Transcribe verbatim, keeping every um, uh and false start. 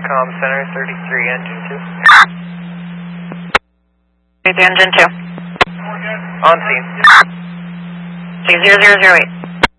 Com Center, thirty-three, engine two. thirty-three, engine two. On scene. Take zero zero zero eight.